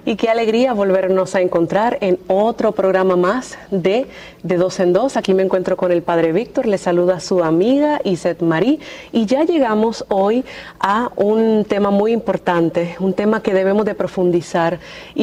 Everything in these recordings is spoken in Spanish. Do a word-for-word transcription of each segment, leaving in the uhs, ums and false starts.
Y qué alegría volvernos a encontrar en otro programa más de De Dos en Dos. Aquí me encuentro con el Padre Víctor, le saluda su amiga Iset Marí y ya llegamos hoy a un tema muy importante, un tema que debemos de profundizar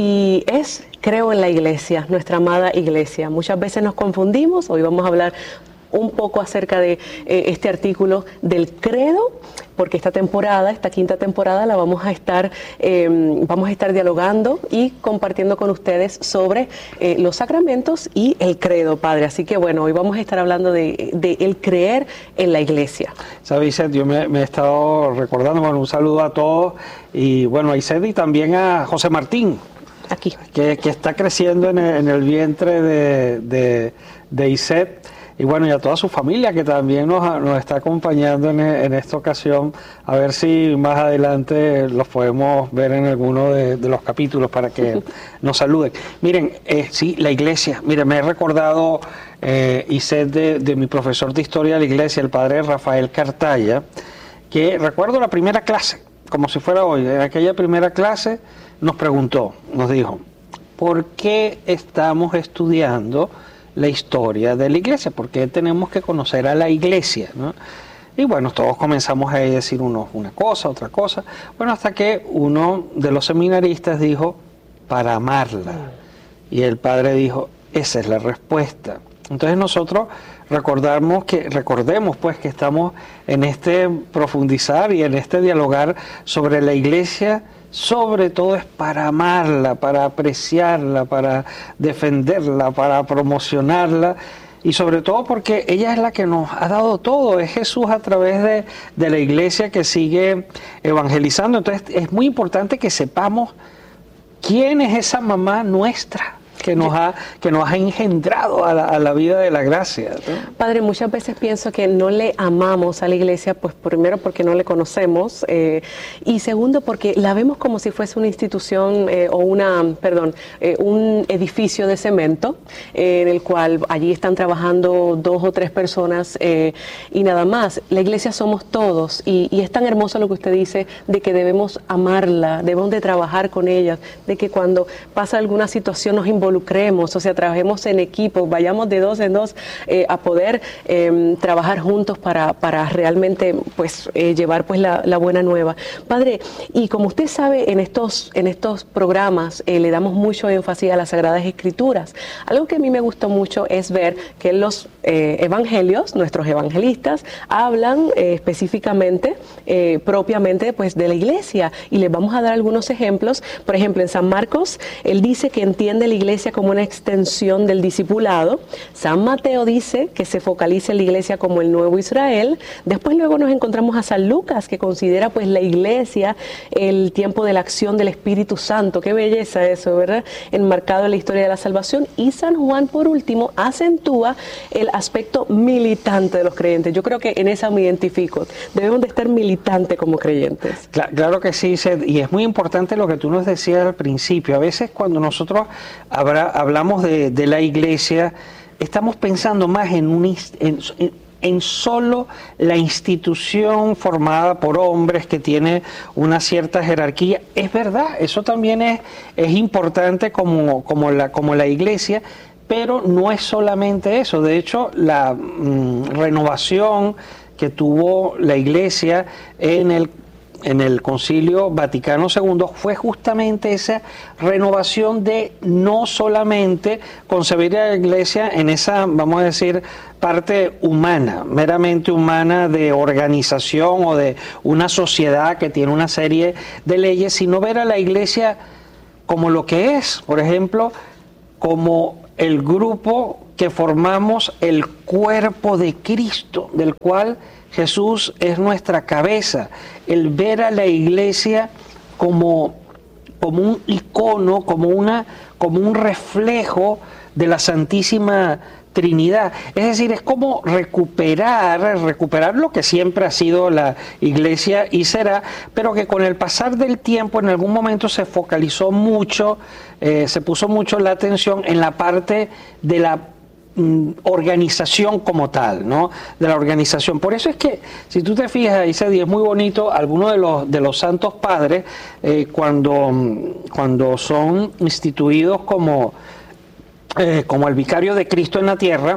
y es, creo en la iglesia, nuestra amada iglesia. Muchas veces nos confundimos, hoy vamos a hablar un poco acerca de eh, este artículo del credo, porque esta temporada, esta quinta temporada, la vamos a estar, eh, vamos a estar dialogando y compartiendo con ustedes sobre eh, los sacramentos y el credo, Padre. Así que bueno, hoy vamos a estar hablando de, de el creer en la iglesia. Sabes, Iset, yo me, me he estado recordando, bueno, un saludo a todos y bueno, a Iset y también a José Martín. Aquí. Que, que está creciendo en el, en el vientre de, de, de Iset. Y bueno, y a toda su familia que también nos, nos está acompañando en, en esta ocasión, a ver si más adelante los podemos ver en alguno de, de los capítulos para que nos saluden. Miren, eh, sí, la iglesia, miren, me he recordado, eh, Iset, de, de mi profesor de historia de la iglesia, el padre Rafael Cartaya, que recuerdo la primera clase, como si fuera hoy, en aquella primera clase nos preguntó, nos dijo, ¿por qué estamos estudiando la historia de la iglesia? Porque tenemos que conocer a la iglesia, ¿no? Y bueno, todos comenzamos a decir uno, una cosa, otra cosa. Bueno, hasta que uno de los seminaristas dijo, para amarla. Y el padre dijo, esa es la respuesta. Entonces nosotros recordamos que, recordemos pues que estamos en este profundizar y en este dialogar sobre la iglesia. Sobre todo es para amarla, para apreciarla, para defenderla, para promocionarla y sobre todo porque ella es la que nos ha dado todo, es Jesús a través de, de la iglesia que sigue evangelizando. Entonces es muy importante que sepamos quién es esa mamá nuestra que nos ha, que nos ha engendrado a la, a la vida de la gracia, ¿no? Padre, muchas veces pienso que no le amamos a la iglesia, pues primero porque no le conocemos eh, y segundo porque la vemos como si fuese una institución eh, o una, perdón, eh, un edificio de cemento eh, en el cual allí están trabajando dos o tres personas eh, y nada más. La iglesia somos todos y, y es tan hermoso lo que usted dice de que debemos amarla, debemos de trabajar con ella, de que cuando pasa alguna situación nos involucremos, o sea, trabajemos en equipo, vayamos de dos en dos eh, a poder eh, trabajar juntos para, para realmente pues eh, llevar pues la, la buena nueva. Padre, y como usted sabe, en estos, en estos programas eh, le damos mucho énfasis a las Sagradas Escrituras. Algo que a mí me gustó mucho es ver que los eh, evangelios, nuestros evangelistas, hablan eh, específicamente, eh, propiamente pues de la iglesia y les vamos a dar algunos ejemplos. Por ejemplo, en San Marcos, él dice que entiende la iglesia como una extensión del discipulado. San Mateo dice que se focaliza en la iglesia como el nuevo Israel. Después luego nos encontramos a San Lucas, que considera pues la iglesia el tiempo de la acción del Espíritu Santo. Qué belleza eso, ¿verdad? Enmarcado en la historia de la salvación. Y San Juan, por último, acentúa el aspecto militante de los creyentes. Yo creo que en esa me identifico. Debemos de estar militantes como creyentes. Claro, claro que sí, Seth, y es muy importante lo que tú nos decías al principio. A veces cuando nosotros habrá, hablamos de, de la iglesia, estamos pensando más en, un, en, en solo la institución formada por hombres que tiene una cierta jerarquía. Es verdad, eso también es, es importante como, como, la, como la iglesia, pero no es solamente eso. De hecho, la mm, renovación que tuvo la iglesia en el en el Concilio Vaticano segundo fue justamente esa renovación de no solamente concebir a la iglesia en esa, vamos a decir, parte humana, meramente humana de organización o de una sociedad que tiene una serie de leyes, sino ver a la iglesia como lo que es, por ejemplo, como el grupo que formamos el cuerpo de Cristo, del cual Jesús es nuestra cabeza. El ver a la iglesia como, como un icono, como, una, como un reflejo de la Santísima Trinidad. Es decir, es como recuperar, recuperar lo que siempre ha sido la iglesia y será, pero que con el pasar del tiempo en algún momento se focalizó mucho, eh, se puso mucho la atención en la parte de la organización como tal, ¿no? De la organización. Por eso es que, si tú te fijas, ahí se es muy bonito, algunos de los, de los santos padres, eh, cuando, cuando son instituidos como, eh, como el vicario de Cristo en la tierra,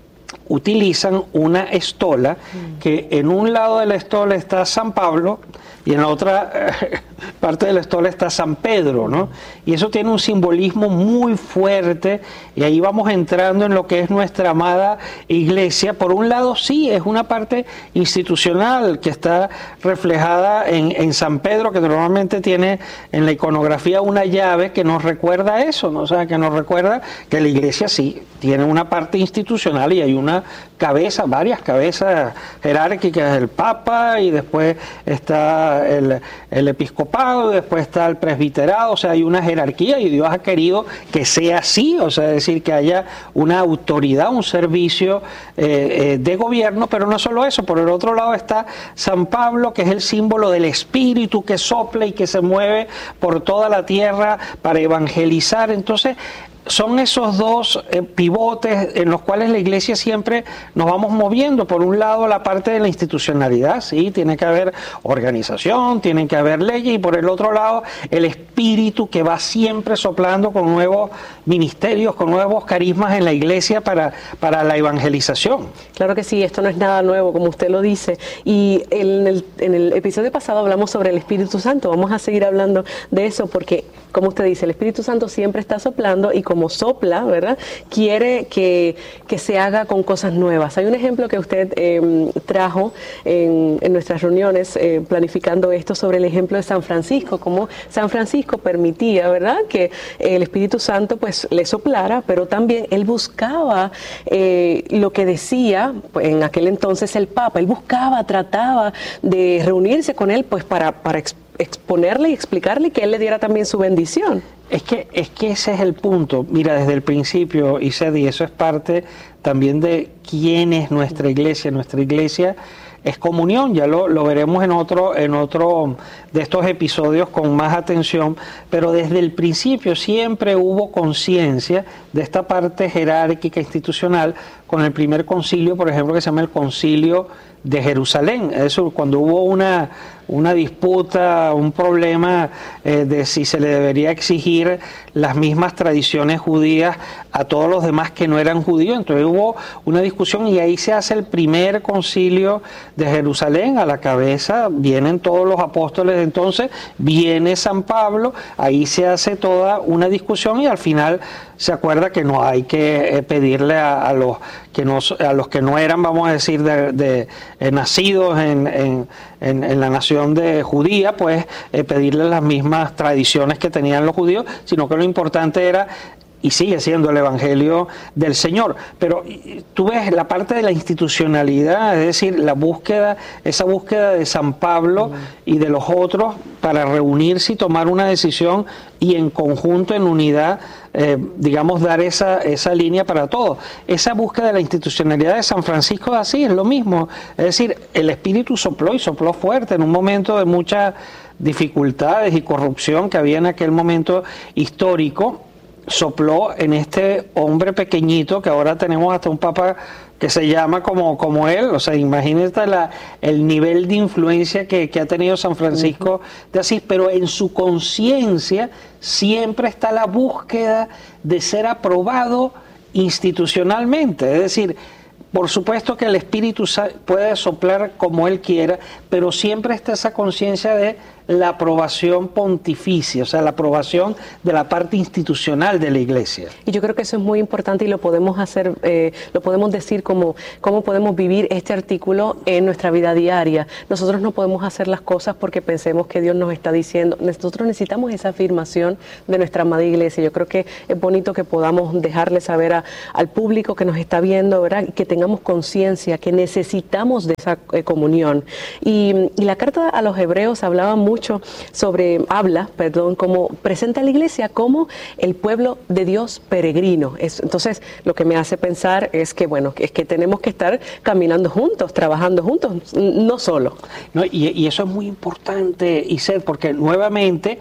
utilizan una estola, que en un lado de la estola está San Pablo y en la otra eh, parte de la estola está San Pedro, ¿no? Y eso tiene un simbolismo muy fuerte, y ahí vamos entrando en lo que es nuestra amada iglesia. Por un lado, sí, es una parte institucional que está reflejada en, en San Pedro, que normalmente tiene en la iconografía una llave que nos recuerda eso, ¿no? O sea, que nos recuerda que la iglesia sí tiene una parte institucional y hay una cabeza, varias cabezas jerárquicas, el Papa, y después está el, el episcopado, y después está el presbiterado. O sea, hay una jerarquía y Dios ha querido que sea así, o sea, es decir, que haya una autoridad, un servicio eh, eh, de gobierno, pero no solo eso. Por el otro lado está San Pablo, que es el símbolo del Espíritu que sopla y que se mueve por toda la tierra para evangelizar. Entonces, son esos dos eh, pivotes en los cuales la iglesia siempre nos vamos moviendo. Por un lado, la parte de la institucionalidad, sí, tiene que haber organización, tiene que haber leyes, y por el otro lado, el espíritu que va siempre soplando con nuevos ministerios, con nuevos carismas en la iglesia para, para la evangelización. Claro que sí, esto no es nada nuevo, como usted lo dice. Y en el, en el episodio pasado hablamos sobre el Espíritu Santo. Vamos a seguir hablando de eso porque, como usted dice, el Espíritu Santo siempre está soplando, y como sopla, ¿verdad?, quiere que, que se haga con cosas nuevas. Hay un ejemplo que usted eh, trajo en, en nuestras reuniones eh, planificando esto, sobre el ejemplo de San Francisco, como San Francisco permitía, ¿verdad?, que el Espíritu Santo pues le soplara, pero también él buscaba eh, lo que decía pues, en aquel entonces el Papa. Él buscaba, trataba de reunirse con él pues para, para explicar exponerle y explicarle, que él le diera también su bendición. Es que, es que ese es el punto. Mira, desde el principio, Ised, y eso es parte también de quién es nuestra iglesia. Nuestra iglesia es comunión, ya lo, lo veremos en otro, en otro de estos episodios con más atención, pero desde el principio siempre hubo conciencia de esta parte jerárquica institucional, con el primer concilio, por ejemplo, que se llama el Concilio de Jerusalén. Eso, cuando hubo una, una disputa, un problema eh, de si se le debería exigir las mismas tradiciones judías a todos los demás que no eran judíos, entonces hubo una discusión, y ahí se hace el primer concilio de Jerusalén. A la cabeza vienen todos los apóstoles, entonces viene San Pablo, ahí se hace toda una discusión, y al final se acuerda que no hay que eh, pedirle a, a los que no a los que no eran, vamos a decir, de, de eh, nacidos en, en, en, en la nación de judía, pues eh, pedirle las mismas tradiciones que tenían los judíos, sino que lo importante era, y sigue siendo, el Evangelio del Señor. Pero tú ves la parte de la institucionalidad, es decir, la búsqueda, esa búsqueda de San Pablo uh-huh. y de los otros para reunirse y tomar una decisión, y en conjunto, en unidad, eh, digamos, dar esa, esa línea para todos. Esa búsqueda de la institucionalidad de San Francisco de Asís es lo mismo. Es decir, el Espíritu sopló, y sopló fuerte en un momento de muchas dificultades y corrupción que había en aquel momento histórico. Sopló en este hombre pequeñito, que ahora tenemos hasta un papa que se llama como, como él. O sea, imagínate la, el nivel de influencia que, que ha tenido San Francisco de Asís, pero en su conciencia siempre está la búsqueda de ser aprobado institucionalmente. Es decir, por supuesto que el Espíritu puede soplar como él quiera, pero siempre está esa conciencia de la aprobación pontificia, o sea, la aprobación de la parte institucional de la iglesia. Y yo creo que eso es muy importante, y lo podemos hacer, eh, lo podemos decir como cómo podemos vivir este artículo en nuestra vida diaria. Nosotros no podemos hacer las cosas porque pensemos que Dios nos está diciendo. Nosotros necesitamos esa afirmación de nuestra amada iglesia. Yo creo que es bonito que podamos dejarle saber a, al público que nos está viendo, ¿verdad?, y que tengamos conciencia que necesitamos de esa eh, comunión. Y, y la carta a los hebreos hablaba mucho sobre, habla, perdón, como presenta a la iglesia como el pueblo de Dios peregrino. Es, entonces, lo que me hace pensar es que, bueno, es que tenemos que estar caminando juntos, trabajando juntos, no solo. No, y, y eso es muy importante, Ised, porque nuevamente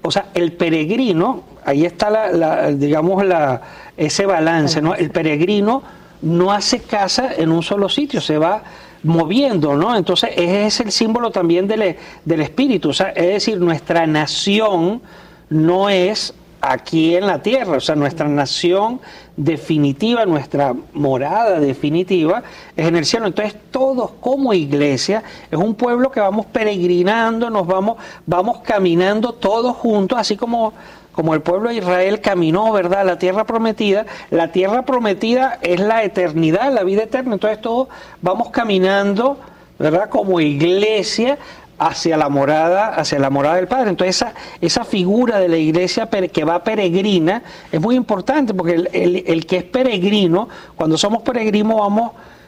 o sea, el peregrino, ahí está la, la digamos, la, ese balance, ¿no? El peregrino no hace casa en un solo sitio, se va moviendo, ¿no? Entonces, ese es el símbolo también del, del espíritu, o sea, es decir, nuestra nación no es aquí en la tierra, o sea, nuestra nación definitiva, nuestra morada definitiva es en el cielo. Entonces, todos como iglesia, es un pueblo que vamos peregrinando, nos vamos, vamos caminando todos juntos, así como, como el pueblo de Israel caminó, ¿verdad?, a la tierra prometida. La tierra prometida es la eternidad, la vida eterna. Entonces, todos vamos caminando, ¿verdad?, como iglesia, hacia la morada, hacia la morada del Padre. Entonces esa, esa figura de la iglesia que va peregrina es muy importante, porque el, el, el que es peregrino, cuando somos peregrinos vamos,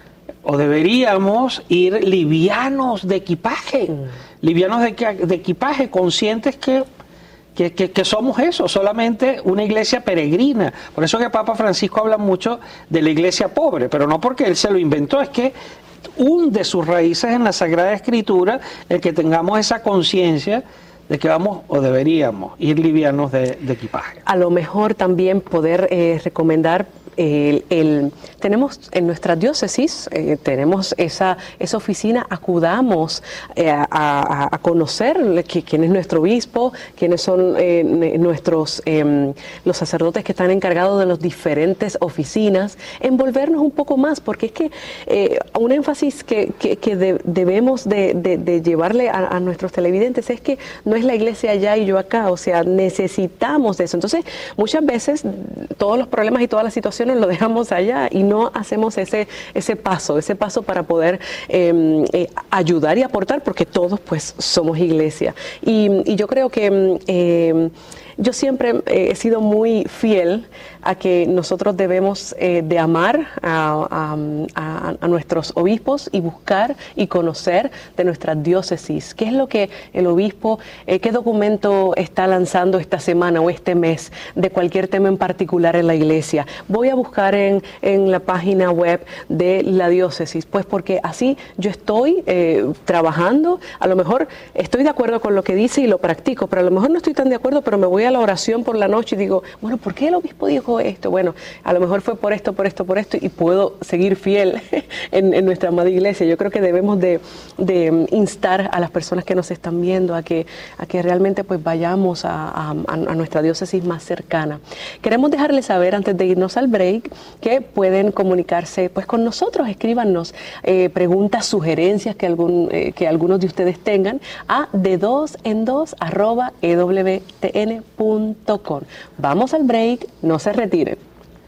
o deberíamos ir livianos de equipaje, mm. livianos de, de equipaje, conscientes que, que, que, que somos eso, solamente una iglesia peregrina. Por eso que Papa Francisco habla mucho de la iglesia pobre, pero no porque él se lo inventó, es que hunde sus raíces en la Sagrada Escritura, el que tengamos esa conciencia de que vamos o deberíamos ir livianos de, de equipaje. A lo mejor también poder eh, recomendar El, el, tenemos en nuestra diócesis, eh, tenemos esa, esa oficina, acudamos eh, a, a, a conocer que, quién es nuestro obispo, quiénes son eh, nuestros, eh, los sacerdotes que están encargados de las diferentes oficinas, envolvernos un poco más, porque es que eh, un énfasis que, que, que de, debemos de, de, de llevarle a, a nuestros televidentes es que no es la iglesia allá y yo acá, o sea, necesitamos de eso. Entonces, muchas veces todos los problemas y todas las situaciones lo dejamos allá y no hacemos ese ese paso, ese paso para poder eh, eh, ayudar y aportar, porque todos pues somos iglesia. Y, y yo creo que eh, yo siempre eh, he sido muy fiel a que nosotros debemos eh, de amar a, a, a, a nuestros obispos y buscar y conocer de nuestra diócesis. ¿Qué es lo que el obispo, eh, qué documento está lanzando esta semana o este mes de cualquier tema en particular en la iglesia? Voy a buscar en, en la página web de la diócesis, pues porque así yo estoy eh, trabajando, a lo mejor estoy de acuerdo con lo que dice y lo practico, pero a lo mejor no estoy tan de acuerdo, pero me voy a la oración por la noche y digo, bueno, ¿por qué el obispo dijo esto? Bueno, a lo mejor fue por esto, por esto, por esto, y puedo seguir fiel en, en nuestra amada iglesia. Yo creo que debemos de, de instar a las personas que nos están viendo a que, a que realmente pues vayamos a, a, a nuestra diócesis más cercana. Queremos dejarles saber antes de irnos al break que pueden comunicarse pues con nosotros, escríbanos eh, preguntas, sugerencias que, algún, eh, que algunos de ustedes tengan a de dos en dos arroba e w t n punto com. Vamos al break, no se retiren.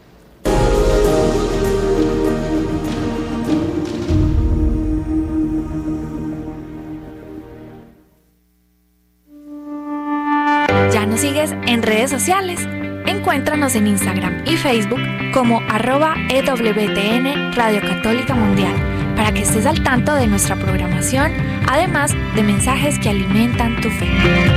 ¿Ya nos sigues en redes sociales? Encuéntranos en Instagram y Facebook como arroba E W T N Radio Católica Mundial para que estés al tanto de nuestra programación, además de mensajes que alimentan tu fe.